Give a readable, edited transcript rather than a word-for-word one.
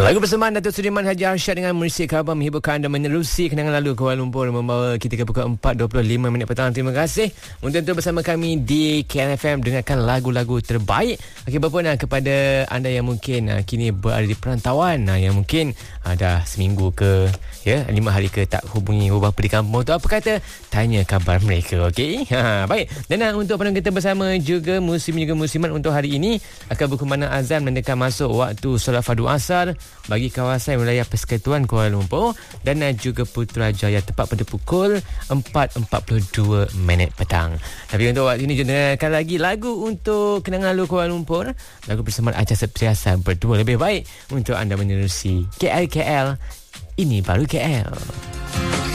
Lagu bersamaan Datuk Sudirman Haji Arsyad dengan Merisik Khabar menghiburkan anda menerusi kenangan lalu Kuala Lumpur membawa kita ke pukul 4.25 petang. Terima kasih untuk bersama kami di KNFM dengarkan lagu-lagu terbaik. Okey, berapa kepada anda yang mungkin kini berada di perantauan, yang mungkin dah seminggu ke 5 hari ke tak hubungi bapa di kampung tu, apa kata tanya khabar mereka. Okey, baik. Dan untuk pendengar kita bersama juga musliman untuk hari ini akan berkumandang azan mendekam masuk waktu solat fardu asar bagi kawasan wilayah Persekutuan Kuala Lumpur dan juga Putrajaya tepat pada pukul 4.42 petang. Tapi untuk waktu ini dengarkan lagi lagu untuk kenangan lalu Kuala Lumpur, lagu bersama Acha Septriasa berdua lebih baik untuk anda menerusi KL. Ini baru KL.